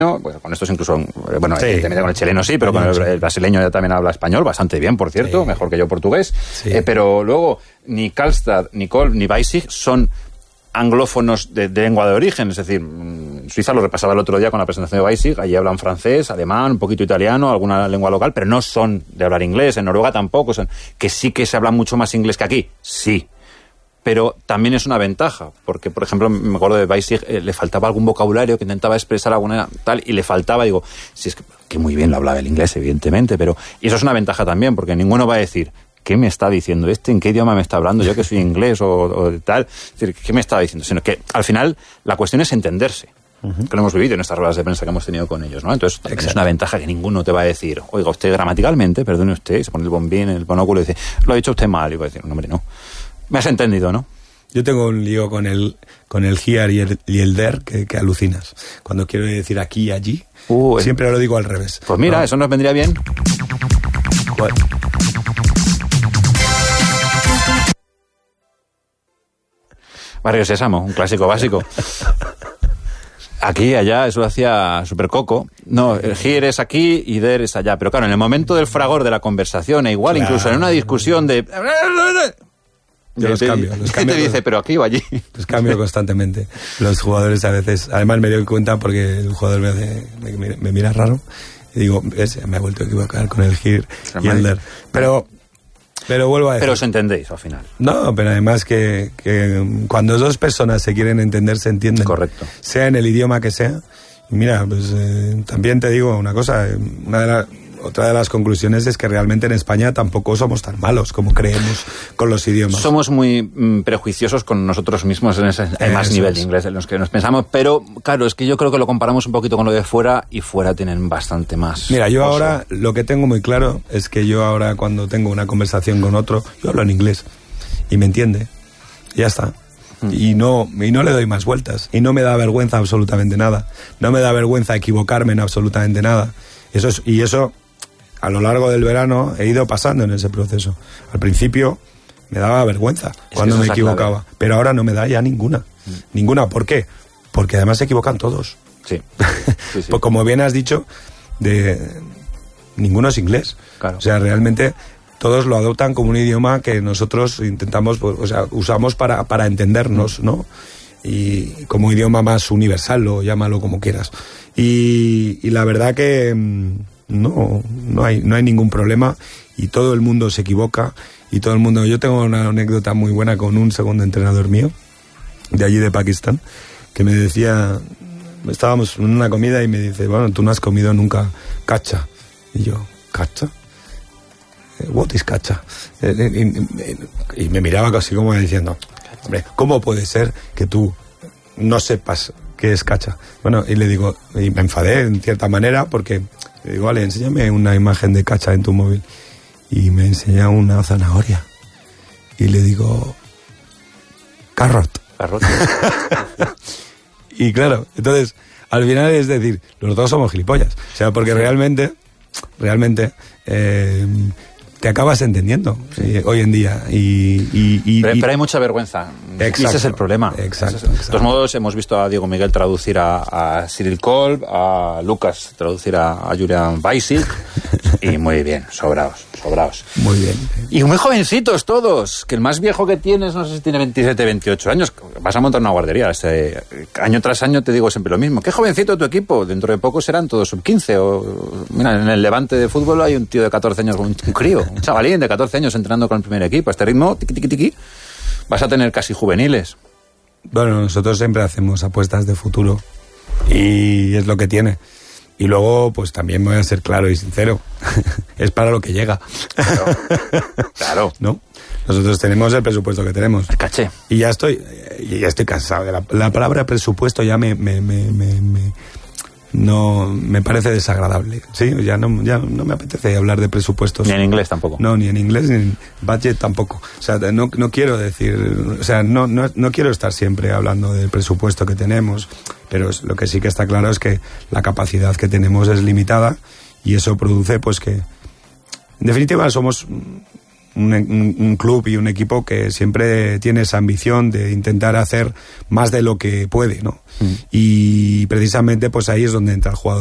Bueno, con estos incluso, bueno, Sí. evidentemente con el chileno sí, pero con el brasileño ya también habla español, bastante bien, por cierto, mejor que yo portugués. Sí. Pero luego, ni Karlstad, ni Kolb, ni Weissig son anglófonos de lengua de origen, es decir, Suiza lo repasaba el otro día con la presentación de Weissig, allí hablan francés, alemán, un poquito italiano, alguna lengua local, pero no son de hablar inglés, en Noruega tampoco, son que sí que se habla mucho más inglés que aquí, sí. Pero también es una ventaja, porque, por ejemplo, me acuerdo de Weissig, le faltaba algún vocabulario que intentaba expresar alguna tal, y le faltaba, digo, si es que muy bien lo hablaba el inglés, evidentemente, pero... Y eso es una ventaja también, porque ninguno va a decir, ¿qué me está diciendo este? ¿En qué idioma me está hablando? Yo que soy inglés o tal. Es decir, ¿qué me está diciendo? Sino que, al final, la cuestión es entenderse. Que lo hemos vivido en estas ruedas de prensa que hemos tenido con ellos, ¿no? Entonces, también es una ventaja que ninguno te va a decir, oiga, usted gramaticalmente, perdone usted, y se pone el bombín, el monóculo y dice, lo ha dicho usted mal. Y va a decir, no, hombre, no. Me has entendido, ¿no? Yo tengo un lío con el here y el there que alucinas. Cuando quiero decir aquí y allí, siempre lo digo al revés. Pues mira, ¿no? Eso nos vendría bien. ¿Cuál? Barrio Sésamo, un clásico básico. Aquí, allá, eso lo hacía Supercoco. No, el here es aquí y there es allá. Pero claro, en el momento del fragor de la conversación, e igual, incluso en una discusión de... Yo los cambio. ¿Qué te dice? ¿Pero aquí o allí? Los cambio constantemente. Los jugadores a veces... Además me doy cuenta porque el jugador me mira raro y digo, me he vuelto a equivocar con el here y el there. Pero vuelvo a decir... Pero os entendéis al final. No, pero además que cuando dos personas se quieren entender, se entienden. Correcto. Sea en el idioma que sea. Mira, pues también te digo una cosa. Otra de las conclusiones es que realmente en España tampoco somos tan malos como creemos con los idiomas. Somos muy prejuiciosos con nosotros mismos en ese más nivel de inglés en los que nos pensamos, pero claro, es que yo creo que lo comparamos un poquito con lo de fuera y fuera tienen bastante más. Mira, yo ahora lo que tengo muy claro es que yo ahora cuando tengo una conversación con otro, yo hablo en inglés y me entiende. Y ya está. Y no le doy más vueltas. Y no me da vergüenza absolutamente nada. No me da vergüenza equivocarme en absolutamente nada. Eso a lo largo del verano he ido pasando en ese proceso. Al principio me daba vergüenza cuando me equivocaba, pero ahora no me da ya ninguna. Ninguna, ¿por qué? Porque además se equivocan todos. Sí. Sí. Pues como bien has dicho, ninguno es inglés. Claro. O sea, realmente todos lo adoptan como un idioma que nosotros intentamos, pues, o sea, usamos para entendernos, ¿no? Y como idioma más universal, llámalo como quieras. Y la verdad que... No hay ningún problema y todo el mundo se equivoca y todo el mundo... Yo tengo una anécdota muy buena con un segundo entrenador mío de allí de Pakistán que me decía, estábamos en una comida y me dice, bueno, tú no has comido nunca cacha. Y yo, ¿cacha? What is cacha? Y me miraba casi como diciendo, hombre, ¿cómo puede ser que tú no sepas qué es cacha? Bueno, y le digo, y me enfadé en cierta manera porque... Le digo, vale, enséñame una imagen de cacha en tu móvil. Y me enseña una zanahoria. Y le digo, carrot. Y claro, entonces, al final es decir, los dos somos gilipollas. O sea, porque realmente, te acabas entendiendo hoy en día. Pero hay mucha vergüenza. Exacto, y ese es el problema. Exacto. De todos modos, hemos visto a Diego Miguel traducir a Cyril Kolb, a Lucas traducir a Julian Weissig. Y muy bien, sobraos. Muy bien. Y muy jovencitos todos, que el más viejo que tienes, no sé si tiene 27, 28 años, vas a montar una guardería. Año tras año te digo siempre lo mismo. Qué jovencito tu equipo, dentro de poco serán todos sub-15. Mira, en el Levante de fútbol hay un tío de 14 años, un crío, un chavalín de 14 años entrenando con el primer equipo. A este ritmo, tiqui, vas a tener casi juveniles. Bueno, nosotros siempre hacemos apuestas de futuro y es lo que tiene. Y luego, pues también voy a ser claro y sincero. Es para lo que llega. Claro. ¿No? Nosotros tenemos el presupuesto que tenemos. El caché. Y ya estoy cansado de la palabra presupuesto. Ya me parece desagradable. Sí, ya no me apetece hablar de presupuestos. Ni en inglés tampoco. No, ni en inglés ni en budget tampoco. O sea, no quiero decir, o sea, no quiero estar siempre hablando del presupuesto que tenemos, pero lo que sí que está claro es que la capacidad que tenemos es limitada y eso produce pues que en definitiva somos un club y un equipo que siempre tiene esa ambición de intentar hacer más de lo que puede, ¿no? Y precisamente pues ahí es donde entra el jugador